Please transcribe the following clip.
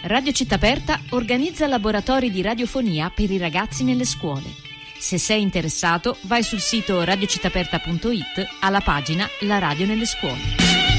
Radio Città Aperta organizza laboratori di radiofonia per i ragazzi nelle scuole. Se sei interessato, vai sul sito radiocittaperta.it alla pagina La radio nelle scuole.